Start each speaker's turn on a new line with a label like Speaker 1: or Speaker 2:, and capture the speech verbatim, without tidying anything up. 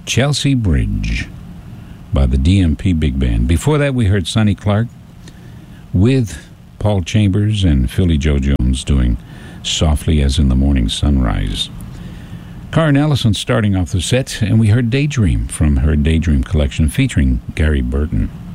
Speaker 1: Chelsea Bridge by the D M P Big Band. Before that, we heard Sonny Clark with Paul Chambers and Philly Joe Jones doing Softly as in the Morning Sunrise. Karen Ellison starting off the set, and we heard Daydream from her Daydream collection featuring Gary Burton.